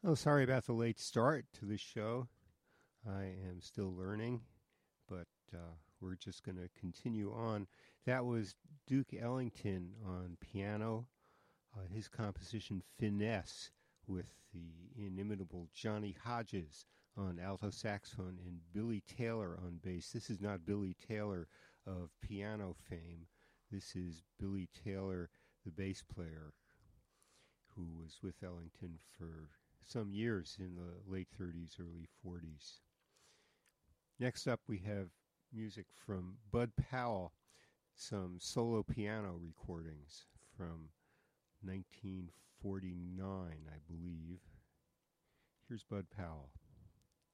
Oh, sorry about the late start to the show. I am still learning, but we're just going to continue on. That was Duke Ellington on piano, his composition Finesse, with the inimitable Johnny Hodges on alto saxophone and Billy Taylor on bass. This is not Billy Taylor of piano fame. This is Billy Taylor, the bass player, who was with Ellington for some years in the late 30s, early 40s. Next up, we have music from Bud Powell, some solo piano recordings from 1949, I believe. Here's Bud Powell.